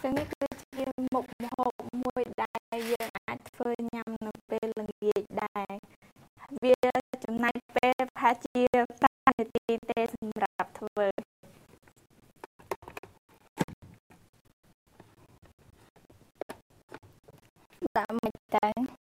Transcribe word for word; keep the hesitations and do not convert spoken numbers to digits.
ទាំងនេះគឺជាមុខម្ហូបមួយដែលយើងអាចធ្វើញ៉ាំនៅពេលល្ងាចដែរវាចំណាយពេលប្រហែលជាប្រាំនាទីទេសម្រាប់ធ្វើដាក់មិនទៅ